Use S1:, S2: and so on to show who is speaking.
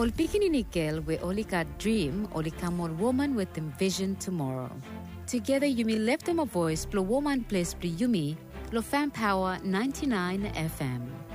S1: Ol pikininikkel we olika dream olikamol woman with envision tomorrow. Together Yumi left them a voice plo woman place pli Yumi lo fan power 99 FM.